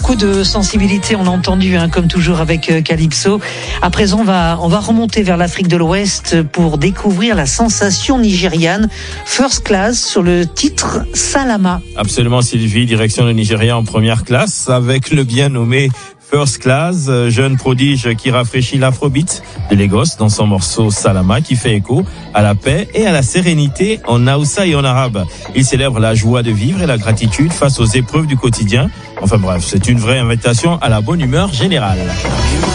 Beaucoup de sensibilité, on a entendu, comme toujours avec Calypso. À présent, on va remonter vers l'Afrique de l'Ouest pour découvrir la sensation nigériane First Class sur le titre Salama. Absolument, Sylvie, direction le Nigeria en première classe avec le bien nommé First Class, jeune prodige qui rafraîchit l'afrobeat de Lagos dans son morceau Salama, qui fait écho à la paix et à la sérénité en Hausa et en arabe. Il célèbre la joie de vivre et la gratitude face aux épreuves du quotidien. Enfin bref, c'est une vraie invitation à la bonne humeur générale.